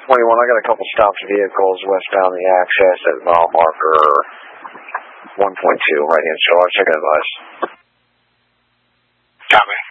21, I got a couple stopped vehicles westbound the access at mile marker 1.2, right-hand shoulder. Check out advice. Copy.